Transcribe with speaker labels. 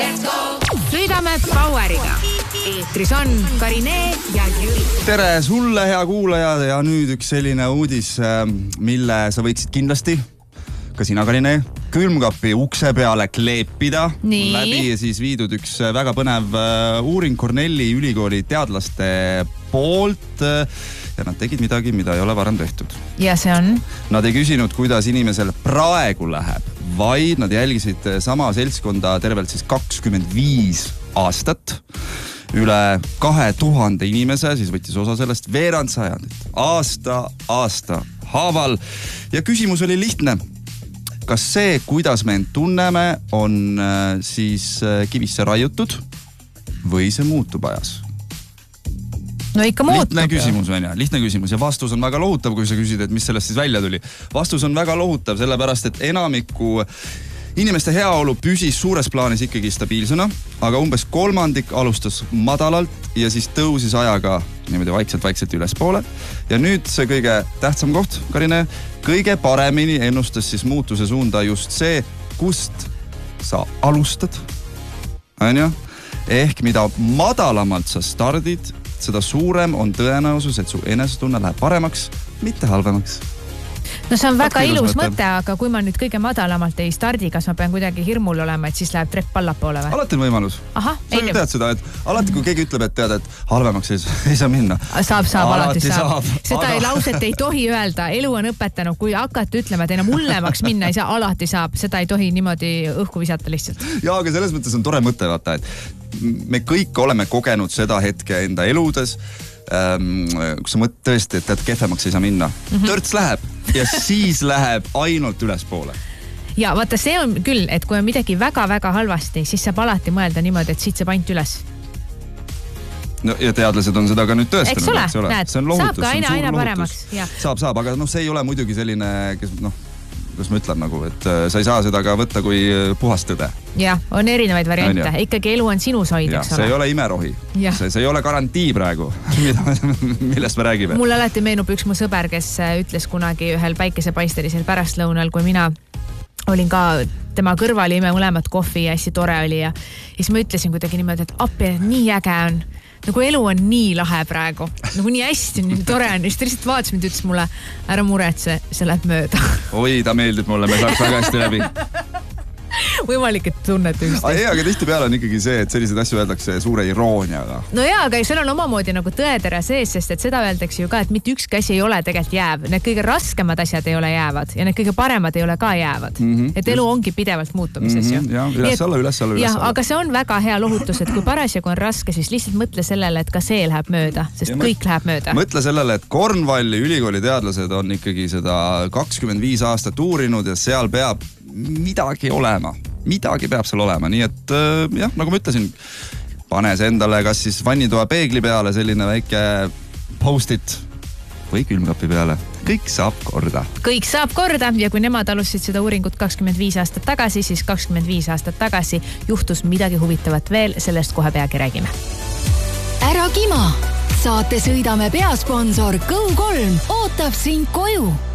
Speaker 1: Sõidame Poweriga. Eetris on Karine ja Jüri.
Speaker 2: Tere sulle, hea kuulaja, ja nüüd üks selline uudis, mille sa võiksid kindlasti, ka sina, Karine, külmkapi ukse peale kleepida.
Speaker 1: Nii.
Speaker 2: Läbi siis viidud üks väga põnev uuring Cornelli ülikooli teadlaste poolt ja nad tegid midagi, mida ei ole varem tehtud.
Speaker 1: Ja see on?
Speaker 2: Nad ei küsinud, kuidas inimesel praegu läheb, vaid nad jälgisid sama seltskonda tervelt siis 25 aastat. Üle 2000 inimese, siis võttis osa sellest veerand sajandit. Aasta haaval. Ja küsimus oli lihtne. Kas see, kuidas me end tunneme, on siis kivisse raiutud või see muutub ajas?
Speaker 1: No ikka muutub.
Speaker 2: Lihtne küsimus ja vastus on väga lohutav, kui sa küsid, et mis sellest siis välja tuli. Vastus on väga lohutav, sellepärast, et enamiku inimeste heaolu püsis suures plaanis ikkagi stabiilsena, aga umbes kolmandik alustas madalalt ja siis tõusis ajaga niimoodi vaikselt ülespoole. Ja nüüd see kõige tähtsam koht, Karine, kõige paremini ennustas siis muutuse suunda just see, kust sa alustad. Ehk mida madalamalt sa stardid, seda suurem on tõenäosus, et su enesetunne läheb paremaks, mitte halvemaks.
Speaker 1: No see on väga ilus mõte, aga kui ma nüüd kõige madalamalt ei stardi, kas ma pean kuidagi hirmul olema, et siis läheb trepp allapoole või?
Speaker 2: Alati on võimalus.
Speaker 1: Aha,
Speaker 2: sa ju tead seda, et alati kui keegi ütleb, et tead, et halvemaks ei saa minna.
Speaker 1: Saab, alati saab. Seda lauset ei tohi öelda. Elu on õpetanud, kui hakata ütlema, et enam hullemaks minna ei saa, alati saab. Seda ei tohi niimoodi õhku visata lihtsalt.
Speaker 2: Ja, aga selles mõttes on tore mõte, vaata, et me kõik oleme kogenud seda hetke enda eludes, kus sa mõtled tõesti, et kehvemaks ei saa minna. Törts läheb ja siis läheb ainult ülespoole.
Speaker 1: Ja vaata, see on küll, et kui on midagi väga-väga halvasti, siis saab alati mõelda niimoodi, et siit saab ainult üles.
Speaker 2: No, ja teadlased on seda ka nüüd tõestanud.
Speaker 1: Eks ole, näed, saab ka aina paremaks.
Speaker 2: Saab, aga see ei ole muidugi selline, kuidas ma ütlen nagu, et sa ei saa seda ka võtta kui puhast tõde.
Speaker 1: Jah, on erinevaid variante. Ikkagi elu on sinus hoid, eks ole.
Speaker 2: See ei ole imerohi. See ei ole garantii praegu, millest me räägime.
Speaker 1: Mul alati meenub üks mu sõber, kes ütles kunagi ühel päikesepaistelisel pärastlõunal, kui mina olin ka tema kõrval, jõime mõlemad kohvi ja hästi tore oli ja siis ma ütlesin kuidagi niimoodi, et appi, nii äge on. Nagu elu on nii lahe praegu. Nagu nii hästi, nii tore on. Siis ta lihtsalt vaatas mind, ütles mulle, ära muretse, see läheb mööda.
Speaker 2: Oi, ta meeldib mulle, me saaks väga hästi läbi.
Speaker 1: Võimalik, et tunnete üksteist.
Speaker 2: Aga tihti peale on ikkagi see, et sellised asju öeldakse suure irooniaga.
Speaker 1: No jaa, aga seal on omamoodi nagu tõetera sees, sest et seda öeldakse ju ka, et mitte ükski asi ei ole tegelikult jääv. Need kõige raskemad asjad ei ole jäävad ja need kõige paremad ei ole ka jäävad. Et elu ongi pidevalt muutumises ju.
Speaker 2: Ja, üles alla.
Speaker 1: Aga see on väga hea lohutus, et kui parasjagu on raske, siis lihtsalt mõtle sellele, et ka see läheb mööda, sest kõik läheb mööda.
Speaker 2: Mõtle sellele, et Cornwalli ülikooli teadlased on ikkagi seda 25 aastat uurinud ja seal peab midagi olema. Midagi peab seal olema, nii et jah, nagu ma ütlesin, panes endale kas siis vannitoa peegli peale selline väike post-it või külmkapi peale. Kõik saab korda.
Speaker 1: Kõik saab korda ja kui nemad alustasid seda uuringut 25 aastat tagasi, siis 25 aastat tagasi juhtus midagi huvitavat veel, sellest kohe peagi räägime.
Speaker 3: Ära kima! Saate Sõidame peasponsor Go3 ootab sind koju.